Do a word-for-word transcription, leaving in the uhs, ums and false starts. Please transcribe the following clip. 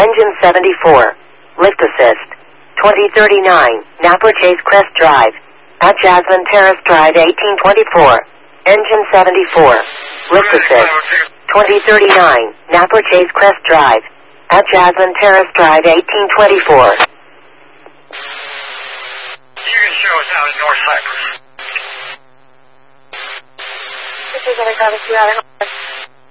Engine seventy-four. Lift assist. twenty thirty-nine, Napa Chase Crest Drive. At Jasmine Terrace Drive eighteen twenty-four. Engine seventy-four. Lift assist. twenty thirty-nine, Napa Chase Crest Drive. At Jasmine Terrace Drive eighteen twenty-four. You can show us out in North Cypress. This is Alexander two out in